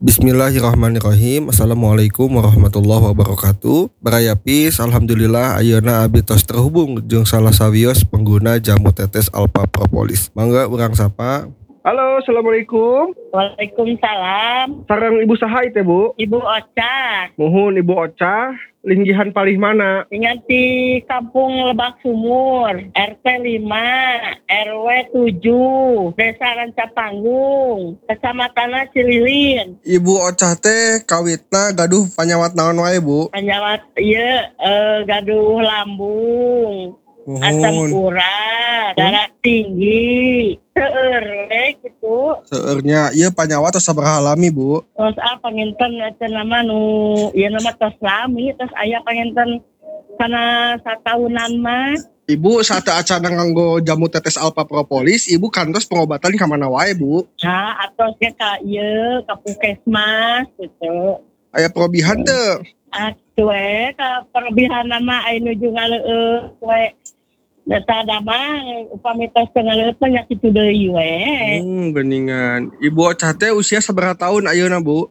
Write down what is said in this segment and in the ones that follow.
Bismillahirrahmanirrahim. Assalamualaikum warahmatullahi wabarakatuh. Barayapis, alhamdulillah ayeuna abdi tos terhubung jeung salah sawios pengguna jamu tetes Alpha Propolis. Mangga urang sapa. Halo, assalamualaikum. Waalaikumsalam. Sareng Ibu saha teh, Bu? Ibu Oca. Muhun Ibu Oca, linggihan palih mana? Ingat di Kampung Lebak Sumur, RT 5, RW 7, Desa Rancapanggung, Kecamatan Cililin. Ibu Oca teh kawitna gaduh panyawat naon wae, Bu? Penyawat gaduh lambung, asam urat, darah tinggi, seueur gitu. Seueurnya ieu panyawat tos sabaraha lami, Bu? Terus panginten nama nama tos lami, terus aya panginten kana satahunan mah. Ibu saat acara nganggo jamu tetes Alpha Propolis, Ibu kantos pengobatan ka mana wae, Bu? Atosnya ka ieu ka puskesmas gitu. Aya perobihan teu? Atuh ka perobihan mah aya nuju ngaleueus we. Data dama upami tos ngaleut nya kitu deui we. Geningan. Ibu Oca teh usia sabaraha tahun ayeuna, Bu?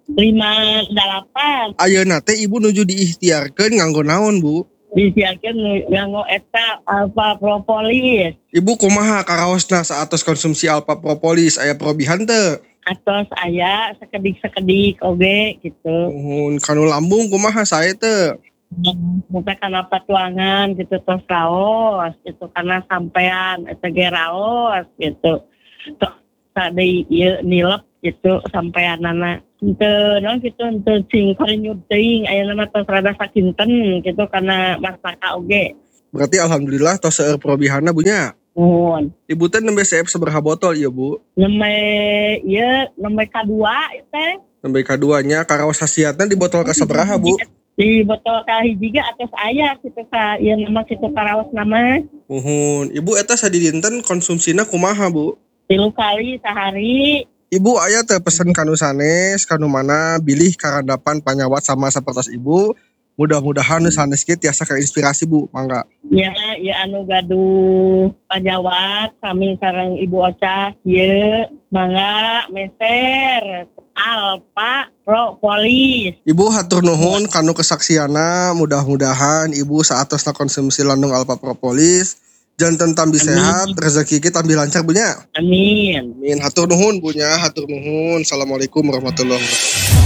58. Ayeuna teh Ibu nuju diikhtiarkeun nganggo naon, Bu? Disiarkeun nganggo eta Alpha Propolis. Ibu kumaha karaosna saatos konsumsi Alpha Propolis aya perobihan teu? Atos aya sekedik-sekedik oge gitu. Kanu lambung kumaha sae teu? Muka kana patuangan gitu terus raos gitu karena sampean eta ge raos gitu. Tadi ieu nilep gitu sampeanana. Henteu naon gitu henteu cing karinyut teuing aya nama tos rada sakinten gitu karena mastaka oge. Berarti alhamdulillah tos seueur perobihanna Bu nya. Nuhun. Ibu teh nembe CF sabaraha botol ieu Bu? Nembe kadua teh. Nembe kaduanya karaos khasiatna di botol kasabaraha Bu? Di botol kahiji ge atos aya kitu ka ieu nama kitu karaos nama. Ibu eta sadidinten konsumsina kumaha Bu? 3 kali sehari. Ibu aya teh pesen kanu sanes kanu mana bilih karandapan panyawat sama sapertos Ibu. Mudah-mudahan sanes kieu tiasa kainspirasi Bu, mangga. Ya anu gaduh panyawat kami sareng Ibu Oca ieu mangga meser Alpha Propolis. Ibu hatur nuhun kanu kesaksiana, mudah-mudahan Ibu saatosna konsumsi landung Alpha Propolis janten tambi sehat, rezeki kita tambi lancar Bu nya. Amin. Amin. Hatur nuhun Bu nya, hatur nuhun. Assalamualaikum warahmatullahi wabarakatuh.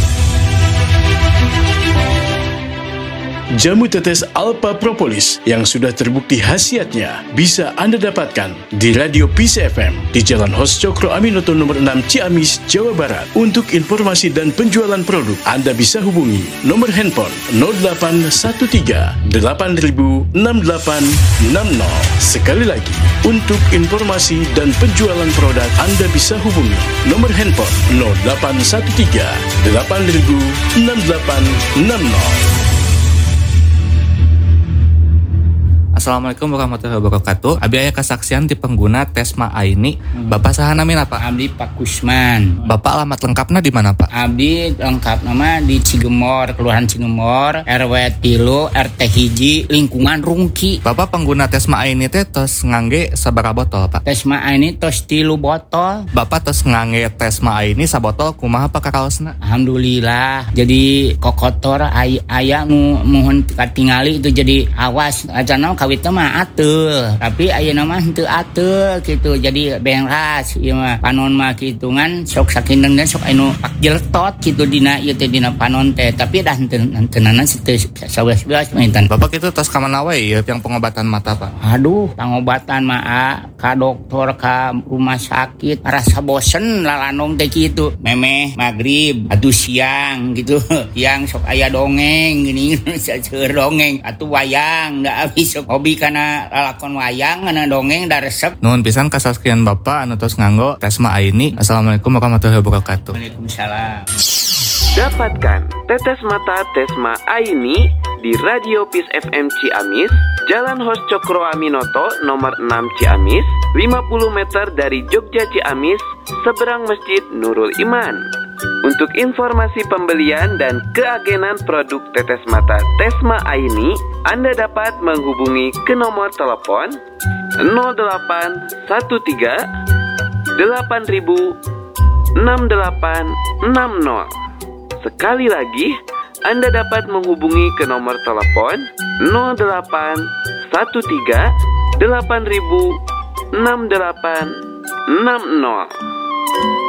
Jamu tetes Alpha Propolis yang sudah terbukti khasiatnya bisa Anda dapatkan di Radio Peace FM di Jalan Hos Cokro Aminoto nomor 6 Ciamis, Jawa Barat. Untuk informasi dan penjualan produk, Anda bisa hubungi nomor handphone 0813 8000 6860. Sekali lagi, untuk informasi dan penjualan produk, Anda bisa hubungi nomor handphone 0813 8000 6860. Assalamualaikum warahmatullahi wabarakatuh. Abi aya kesaksian di pengguna Tesma Aini. Bapak saha namina Pak? Abdi Pak Kusman. Bapak alamat lengkapna di mana Pak? Abdi lengkap nama di Cigemor, Kelurahan Cigemor, RW 3, RT 1, lingkungan Rungki. Bapak pengguna Tesma Aini teh tos ngangge sabaraha botol Pak? Tesma Aini tos 3 botol. Bapak tos ngangge Tesma Aini sabotol kumaha Pak karaosna? Alhamdulillah. Jadi kokotor aya muhun katingali itu jadi awas acana kawitna mah ateul, tapi ayeuna mah henteu ateul gitu. Jadi beras ieu mah panon mah kitungan sok sakinten dan sok anu pak jeltot gitu dina ieu teh dina panon teh, tapi dah henteunan teu saweas-weas maintan. Bapak itu tos ka mana wae ya yang pengobatan mata Pak? Aduh, pengobatan mah ka dokter ka rumah sakit rasa bosen lalanong teh kitu. Memeh magrib atuh siang gitu. Siang sok aya dongeng gini seueur dongeng atuh wayang da abis sok hobi kana lalakon wayang kana dongeng da resep. Nuhun pisan kasaskian Bapak anu tos nganggo Tesma Aini. Assalamualaikum warahmatullahi wabarakatuh. Waalaikumsalam. Dapatkan tetes mata Tesma Aini di Radio Peace FM Ciamis, Jalan Hos Cokro Aminoto nomor 6 Ciamis, 50 meter dari Jogja Ciamis, seberang Masjid Nurul Iman. Untuk informasi pembelian dan keagenan produk tetes mata Tesma Aini, Anda dapat menghubungi ke nomor telepon 0813 8000 Sekali lagi, Anda dapat menghubungi ke nomor telepon 0813 8000 6860.